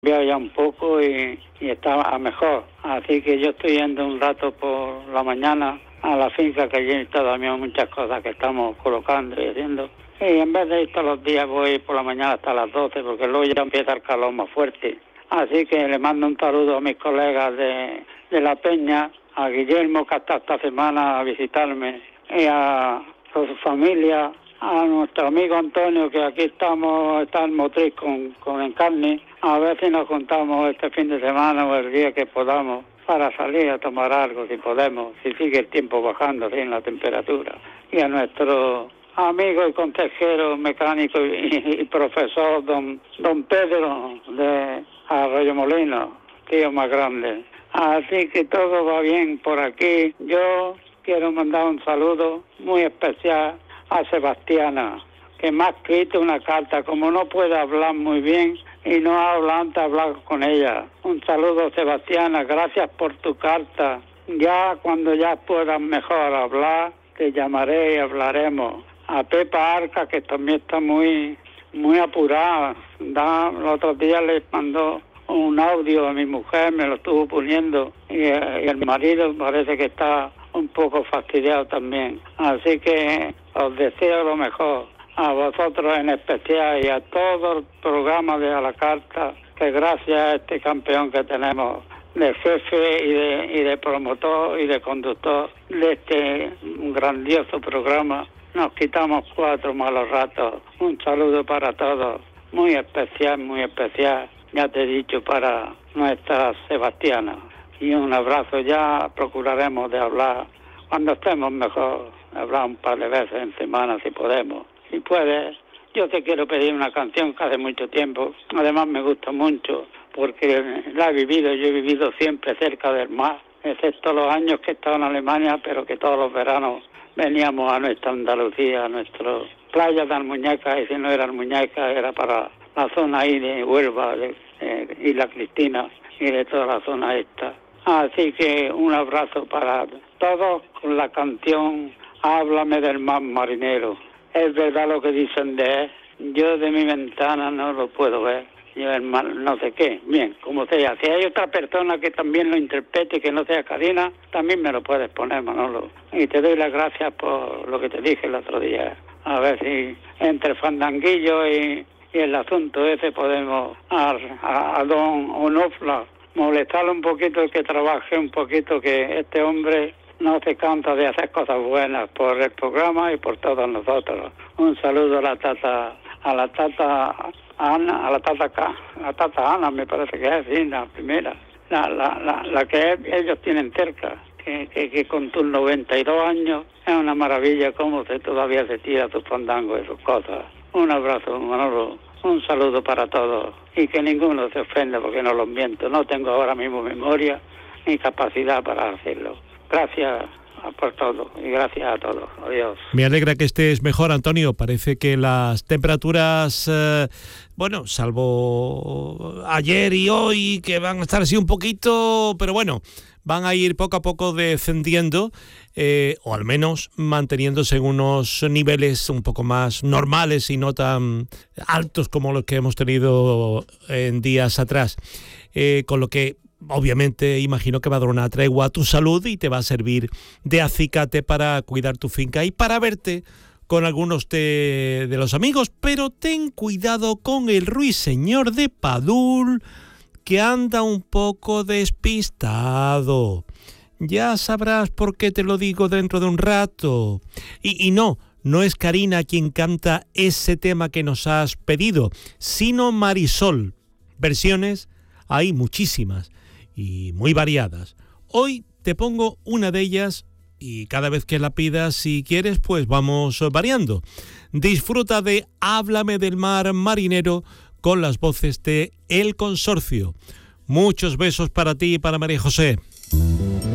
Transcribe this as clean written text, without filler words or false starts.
cambiado ya un poco y está a mejor. Así que yo estoy yendo un rato por la mañana a la finca, que allí está también muchas cosas que estamos colocando y haciendo. Y en vez de ir todos los días voy por la mañana hasta las 12, porque luego ya empieza el calor más fuerte. Así que le mando un saludo a mis colegas de La Peña, a Guillermo, que está esta semana a visitarme, y a su familia, a nuestro amigo Antonio, que aquí está en Motriz con Encarni. A ver si nos juntamos este fin de semana o el día que podamos para salir a tomar algo, si podemos, si sigue el tiempo bajando sin la temperatura. Y a nuestro amigo y consejero mecánico y profesor don Pedro de Arroyo Molino, tío más grande. Así que todo va bien por aquí. Yo quiero mandar un saludo muy especial a Sebastiana, que me ha escrito una carta. Como no puede hablar muy bien y no habla antes de hablar con ella. Un saludo, Sebastiana, gracias por tu carta. Ya cuando ya puedas mejor hablar, te llamaré y hablaremos. A Pepa Arca, que también está muy apurada. El otro día le mandó un audio a mi mujer, me lo estuvo poniendo, y el marido parece que está un poco fastidiado también. Así que os deseo lo mejor, a vosotros en especial y a todo el programa de A la Carta, que gracias a este campeón que tenemos de jefe y de promotor y de conductor de este grandioso programa, nos quitamos 4 malos ratos. Un saludo para todos, muy especial, ya te he dicho, para nuestra Sebastiana. Y un abrazo. Ya procuraremos de hablar cuando estemos mejor, hablar un par de veces en semana si podemos. Si puedes, yo te quiero pedir una canción que hace mucho tiempo, además me gusta mucho, porque la he vivido, yo he vivido siempre cerca del mar, excepto los años que he estado en Alemania, pero que todos los veranos veníamos a nuestra Andalucía, a nuestra playa de Almuñécar, y si no era Almuñécar, era para la zona ahí de Huelva, de Isla Cristina y de toda la zona esta. Así que un abrazo para todos con la canción Háblame del mar marinero. Es verdad lo que dicen de él, yo de mi ventana no lo puedo ver, yo el mar no sé qué, bien, como sea. Si hay otra persona que también lo interprete, que no sea Karina, también me lo puedes poner, Manolo. Y te doy las gracias por lo que te dije el otro día. A ver si entre Fandanguillo y el asunto ese podemos a don Onofla molestarle un poquito, que trabaje un poquito, que este hombre no se cansa de hacer cosas buenas por el programa y por todos nosotros. Un saludo a la tata Ana, me parece que es, sí, la primera, la que ellos tienen cerca, que con tus 92 años es una maravilla cómo todavía se tira sus fandangos y sus cosas. Un abrazo, Manolo, un saludo para todos, y que ninguno se ofenda porque no los miento, no tengo ahora mismo memoria ni capacidad para hacerlo. Gracias por todo y gracias a todos. Adiós. Me alegra que estés mejor, Antonio. Parece que las temperaturas, salvo ayer y hoy, que van a estar así un poquito, pero bueno, van a ir poco a poco descendiendo, o al menos manteniéndose en unos niveles un poco más normales y no tan altos como los que hemos tenido en días atrás. Con lo que obviamente imagino que va a dar una tregua a tu salud y te va a servir de acicate para cuidar tu finca y para verte con algunos de los amigos, pero ten cuidado con el ruiseñor de Padul, que anda un poco despistado. Ya sabrás por qué te lo digo dentro de un rato. Y no es Karina quien canta ese tema que nos has pedido, sino Marisol. Versiones hay muchísimas y muy variadas. Hoy te pongo una de ellas y cada vez que la pidas, si quieres, pues vamos variando. Disfruta de Háblame del mar marinero con las voces de El Consorcio. Muchos besos para ti y para María José.